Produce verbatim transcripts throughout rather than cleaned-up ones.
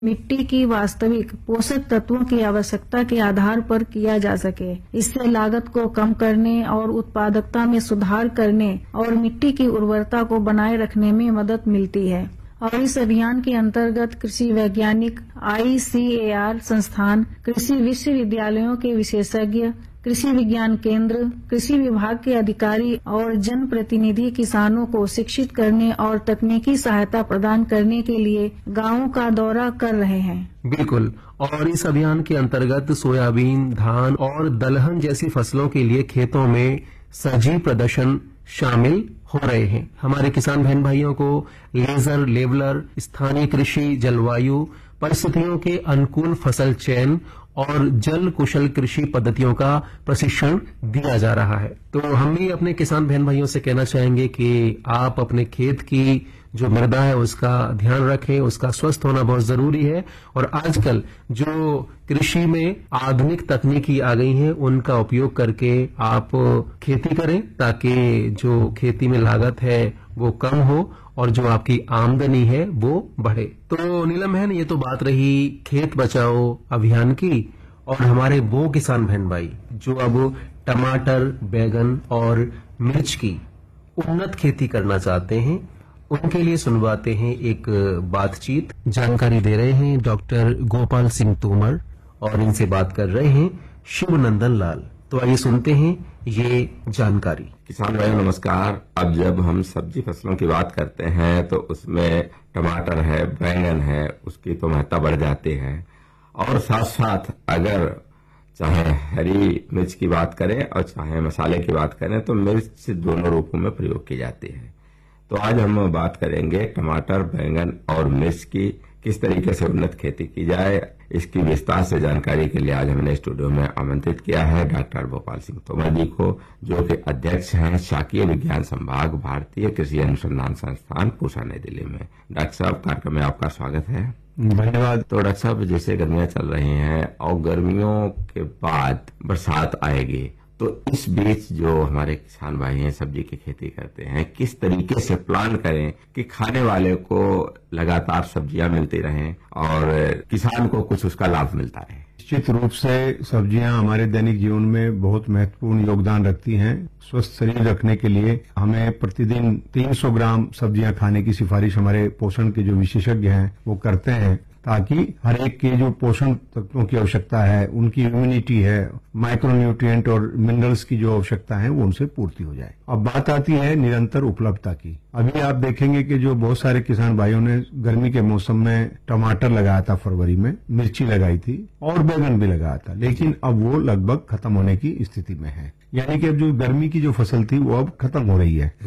मिट्टी की वास्तविक पोषक तत्वों की आवश्यकता के आधार पर किया जा सके। इससे लागत को कम करने और उत्पादकता में सुधार करने और मिट्टी की उर्वरता को बनाए रखने में मदद मिलती है। और इस अभियान के अंतर्गत कृषि वैज्ञानिक, आई सी ए आर संस्थान, कृषि विश्वविद्यालयों के विशेषज्ञ, कृषि विज्ञान केंद्र, कृषि विभाग के अधिकारी और जनप्रतिनिधि किसानों को शिक्षित करने और तकनीकी सहायता प्रदान करने के लिए गांवों का दौरा कर रहे हैं। बिल्कुल। और इस अभियान के अंतर्गत सोयाबीन, धान और दलहन जैसी फसलों के लिए खेतों में सजीव प्रदर्शन शामिल हो रहे हैं। हमारे किसान बहन भाइयों को लेजर लेवलर, स्थानीय कृषि, जलवायु परिस्थितियों के अनुकूल फसल चयन और जल कुशल कृषि पद्धतियों का प्रशिक्षण दिया जा रहा है। तो हम भी अपने किसान बहन भाइयों से कहना चाहेंगे कि आप अपने खेत की जो मृदा है उसका ध्यान रखें, उसका स्वस्थ होना बहुत जरूरी है। और आजकल जो कृषि में आधुनिक तकनीकी आ गई हैं उनका उपयोग करके आप खेती करें ताकि जो खेती में लागत है वो कम हो और जो आपकी आमदनी है वो बढ़े। तो नीलम बहन, ये तो बात रही खेत बचाओ अभियान की। और हमारे वो किसान बहन भाई जो अब टमाटर, बैगन और मिर्च की उन्नत खेती करना चाहते हैं, उनके लिए सुनवाते हैं एक बातचीत। जानकारी दे रहे हैं डॉक्टर गोपाल सिंह तोमर और इनसे बात कर रहे हैं शिव नंदन लाल। तो आइए सुनते हैं ये जानकारी। किसान भाई नमस्कार। अब जब हम सब्जी फसलों की बात करते हैं तो उसमें टमाटर है, बैंगन है, उसकी तो महत्ता बढ़ जाती है। और साथ साथ अगर चाहे हरी मिर्च की बात करें और चाहे मसाले की बात करें तो मिर्च दोनों रूपों में प्रयोग की जाती है। तो आज हम बात करेंगे टमाटर, बैंगन और मिर्च की किस तरीके से उन्नत खेती की जाए। इसकी विस्तार से जानकारी के लिए आज हमने स्टूडियो में आमंत्रित किया है डॉक्टर गोपाल सिंह तोमर जी को, जो कि अध्यक्ष हैं शाकीय विज्ञान संभाग, भारतीय कृषि अनुसंधान संस्थान, पूसा, नई दिल्ली में। डॉक्टर साहब, कार्यक्रम में आपका स्वागत है। धन्यवाद। तो डॉक्टर साहब, जैसे गर्मियां चल रही हैं और गर्मियों के बाद बरसात आएगी, तो इस बीच जो हमारे किसान भाई हैं सब्जी की खेती करते हैं, किस तरीके से प्लान करें कि खाने वाले को लगातार सब्जियां मिलती रहें और किसान को कुछ उसका लाभ मिलता रहे। निश्चित रूप से सब्जियां हमारे दैनिक जीवन में बहुत महत्वपूर्ण योगदान रखती हैं। स्वस्थ शरीर रखने के लिए हमें प्रतिदिन तीन सौ ग्राम सब्जियां खाने की सिफारिश हमारे पोषण के जो विशेषज्ञ हैं वो करते हैं, ताकि हर एक के जो पोषण तत्वों की आवश्यकता है, उनकी इम्यूनिटी है, माइक्रोन्यूट्रिएंट और मिनरल्स की जो आवश्यकता है वो उनसे पूर्ति हो जाए। अब बात आती है निरंतर उपलब्धता की। अभी आप देखेंगे कि जो बहुत सारे किसान भाइयों ने गर्मी के मौसम में टमाटर लगाया था, फरवरी में मिर्ची लगाई थी और बैगन भी लगाया था, लेकिन अब वो लगभग खत्म होने की स्थिति में है। यानी कि अब जो गर्मी की जो फसल थी वो अब खत्म हो रही है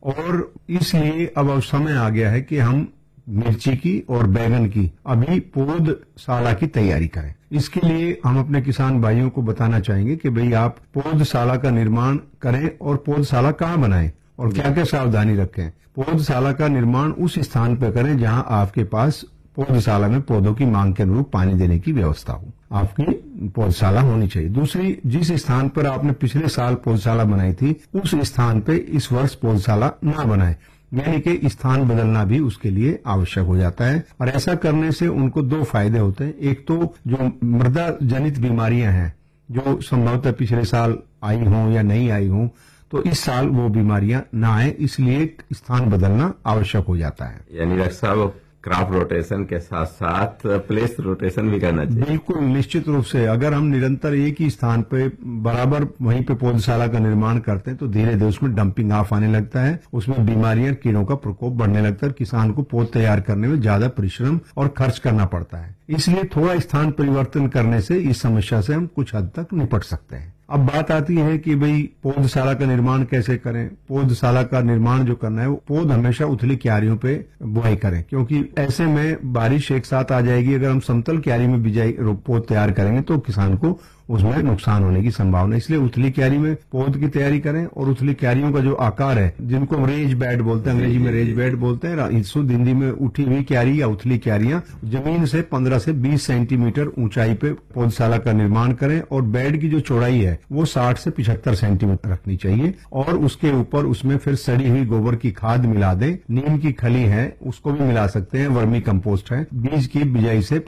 और इसलिए अब अब समय आ गया है कि हम मिर्ची की और बैगन की अभी पौधशाला की तैयारी करें। इसके लिए हम अपने किसान भाइयों को बताना चाहेंगे कि भाई आप पौधशाला का निर्माण करें और पौधशाला कहाँ बनाएं और क्या क्या सावधानी रखें। पौधशाला का निर्माण उस स्थान पर करें जहां आपके पास पौधशाला में पौधों की मांग के अनुरूप पानी देने की व्यवस्था हो, आपकी पौधशाला होनी चाहिए। दूसरी, जिस स्थान पर आपने पिछले साल पौधशाला बनाई थी उस स्थान पर इस वर्ष पौधशाला न बनाए, यानी कि स्थान बदलना भी उसके लिए आवश्यक हो जाता है। और ऐसा करने से उनको दो फायदे होते हैं। एक तो जो मृदा जनित बीमारियां हैं जो संभवतः पिछले साल आई हों या नहीं आई हों, तो इस साल वो बीमारियां ना आए, इसलिए स्थान बदलना आवश्यक हो जाता है। यानी डॉक्टर साहब, क्रॉप रोटेशन के साथ साथ प्लेस रोटेशन भी करना चाहिए। बिल्कुल, निश्चित रूप से। अगर हम निरंतर एक ही स्थान पे बराबर वहीं पे पौधशाला का निर्माण करते हैं तो धीरे धीरे उसमें डंपिंग ऑफ आने लगता है, उसमें बीमारियां, कीड़ों का प्रकोप बढ़ने लगता है, किसान को पौध तैयार करने में ज्यादा परिश्रम और खर्च करना पड़ता है। इसलिए थोड़ा स्थान परिवर्तन करने से इस समस्या से हम कुछ हद तक निपट सकते हैं। अब बात आती है कि भाई पौधशाला का निर्माण कैसे करें। पौधशाला का निर्माण जो करना है वो पौध हमेशा उथली क्यारियों पे बुआई करें, क्योंकि ऐसे में बारिश एक साथ आ जाएगी। अगर हम समतल क्यारी में बिजाई पौध तैयार करेंगे तो किसान को उसमें नुकसान होने की संभावना। इसलिए उथली क्यारी में पौध की तैयारी करें और उथली क्यारियों का जो आकार है, जिनको हम रेज बेड बोलते हैं, अंग्रेजी में रेज बेड बोलते हैं, शुद्ध हिंदी में उठी हुई क्यारी या उथली क्यारियां जमीन से पंद्रह से बीस सेंटीमीटर ऊंचाई पे पौधशाला का निर्माण करें और बेड की जो चौड़ाई है वो साठ से पिछहत्तर सेंटीमीटर रखनी चाहिए और उसके ऊपर उसमें फिर सड़ी हुई गोबर की खाद मिला दें। नीम की खली है उसको भी मिला सकते हैं, वर्मी कंपोस्ट है। बीज की बिजाई से